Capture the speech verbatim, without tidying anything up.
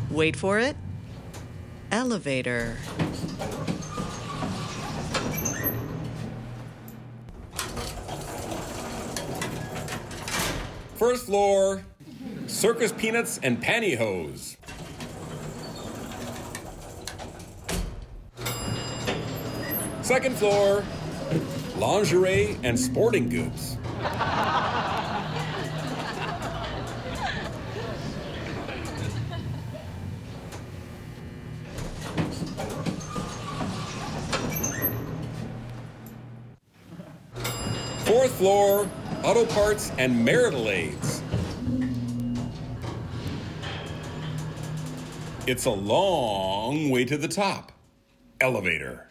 Wait for it. Elevator. First floor, circus peanuts and pantyhose. Second floor, lingerie and sporting goods. Fourth floor, auto parts and marital aids. It's a long way to the top. Elevator.